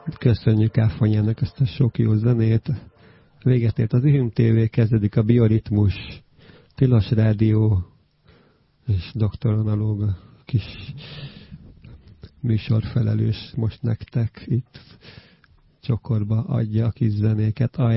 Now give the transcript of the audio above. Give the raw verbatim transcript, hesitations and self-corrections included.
Köszönjük Áfonyának ezt a sok jó zenét. Véget ért az Ihum té vé, kezdődik a Bioritmus, Tilos Rádió, és doktor Analóg, a kis műsorfelelős most nektek itt csokorba adja a kis zenéket.